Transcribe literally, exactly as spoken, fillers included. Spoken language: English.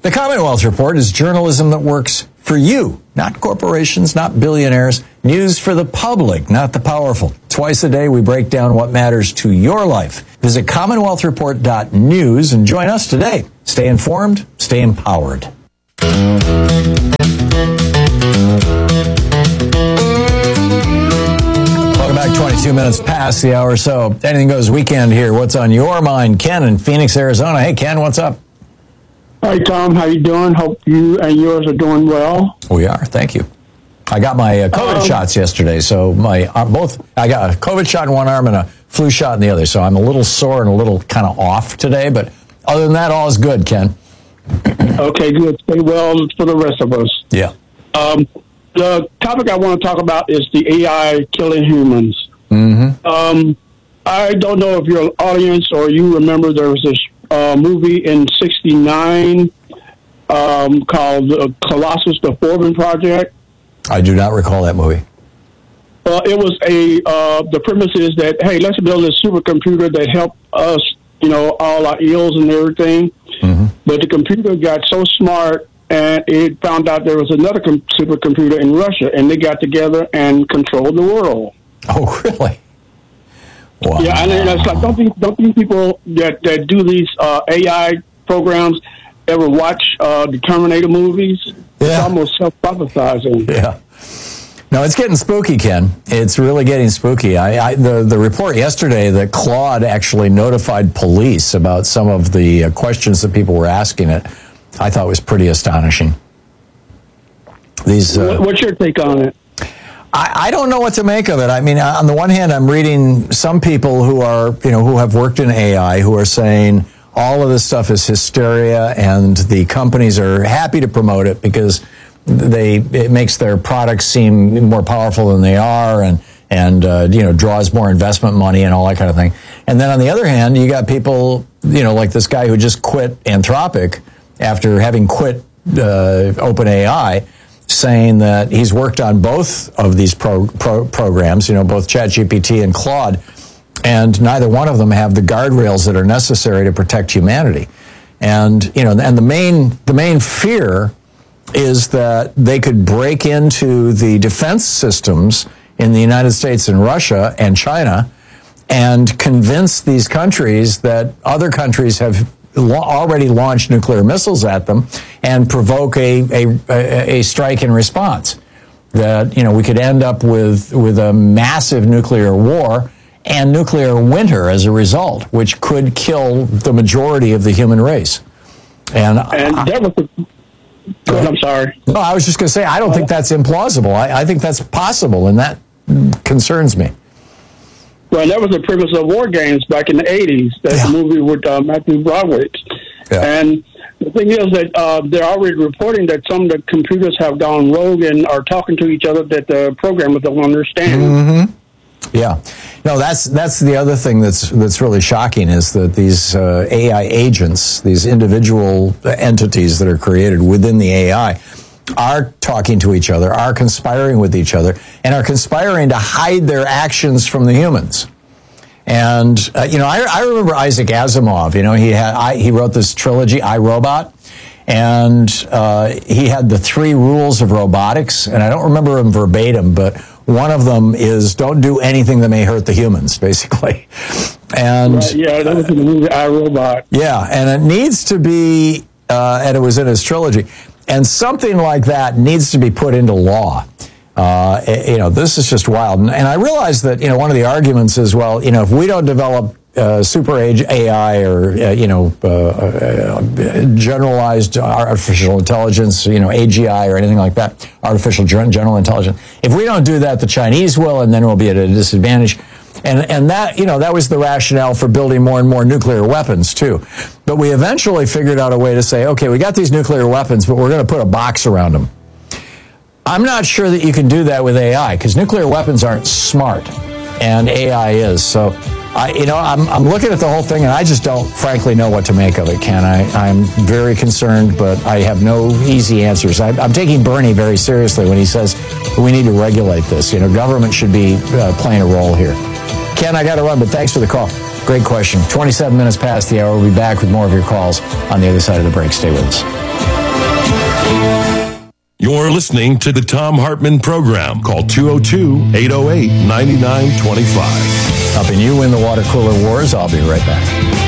The Commonwealth Report is journalism that works for you, not corporations, not billionaires. News for the public, not the powerful. Twice a day, we break down what matters to your life. Visit commonwealth report dot news and join us today. Stay informed, stay empowered. Welcome back, twenty-two minutes past the hour, so anything goes weekend here. What's on your mind? Ken in Phoenix, Arizona. Hey, Ken, what's up? Hi, Tom. How you doing? Hope you and yours are doing well. We are. Thank you. I got my uh, COVID um, shots yesterday, so my uh, both. I got a COVID shot in one arm and a flu shot in the other, so I'm a little sore and a little kind of off today. But other than that, all is good, Ken. Okay, good. Stay well for the rest of us. Yeah. Um, the topic I want to talk about is the A I killing humans. Mm-hmm. Um, I don't know if your audience or you remember there was this uh, movie in sixty-nine um, called uh, Colossus, the Forbin Project. I do not recall that movie. Well, it was a, uh, the premise is that, hey, let's build a supercomputer that help us, you know, all our ills and everything. Mm-hmm. But the computer got so smart and it found out there was another com- supercomputer in Russia, and they got together and controlled the world. Oh, really? Wow. Yeah, and it's like, don't think, don't think people that, that do these uh, A I programs ever watch uh, the Terminator movies? Yeah. It's almost self-prophesizing. Yeah. No, it's getting spooky, Ken. It's really getting spooky. I, I the, the report yesterday that Claude actually notified police about some of the uh, questions that people were asking it, I thought was pretty astonishing. These. Uh, What's your take on it? I, I don't know what to make of it. I mean, on the one hand, I'm reading some people who are, you know, who have worked in A I who are saying all of this stuff is hysteria, and the companies are happy to promote it because they it makes their products seem more powerful than they are, and and uh, you know draws more investment money and all that kind of thing. And then on the other hand, you got people, you know, like this guy who just quit Anthropic after having quit uh, OpenAI, saying that he's worked on both of these pro, pro, programs, you know, both ChatGPT and Claude, and neither one of them have the guardrails that are necessary to protect humanity. And you know, and the main the main fear is that they could break into the defense systems in the United States and Russia and China and convince these countries that other countries have lo- already launched nuclear missiles at them and provoke a, a, a, a strike in response. That, you know, we could end up with, with a massive nuclear war and nuclear winter as a result, which could kill the majority of the human race. And, and that was the Go ahead, I'm sorry. No, I was just going to say, I don't think that's implausible. I, I think that's possible, and that concerns me. Well, that was the premise of War Games back in the eighties, that yeah. movie with uh, Matthew Broderick. Yeah. And the thing is that uh, they're already reporting that some of the computers have gone rogue and are talking to each other that the programmers don't understand. Mm-hmm. Yeah. No, that's that's the other thing that's that's really shocking is that these uh, A I agents, these individual entities that are created within the A I, are talking to each other, are conspiring with each other, and are conspiring to hide their actions from the humans. And uh, you know, I, I remember Isaac Asimov. You know, he had I, he wrote this trilogy, I, Robot. And uh, he had the three rules of robotics, and I don't remember them verbatim, but one of them is don't do anything that may hurt the humans, basically. And right, yeah, that was in the movie I, Robot. Yeah, and it needs to be, uh, and it was in his trilogy, and something like that needs to be put into law. Uh, you know, this is just wild. And, and I realize that, you know, one of the arguments is, well, you know, if we don't develop Uh, super age A I or, uh, you know, uh, uh, generalized artificial intelligence, you know, A G I or anything like that, artificial general intelligence. If we don't do that, the Chinese will, and then we'll be at a disadvantage. And and that, you know, that was the rationale for building more and more nuclear weapons, too. But we eventually figured out a way to say, okay, we got these nuclear weapons, but we're going to put a box around them. I'm not sure that you can do that with A I, because nuclear weapons aren't smart, and A I is. So, I, you know, I'm, I'm looking at the whole thing, and I just don't, frankly, know what to make of it, Ken. I, I'm very concerned, but I have no easy answers. I, I'm taking Bernie very seriously when he says we need to regulate this. You know, government should be uh, playing a role here. Ken, I got to run, but thanks for the call. Great question. twenty-seven minutes past the hour. We'll be back with more of your calls on the other side of the break. Stay with us. You're listening to the Thom Hartmann Program. Call two oh two, eight oh eight, nine nine two five. Helping you win the water cooler wars. I'll be right back.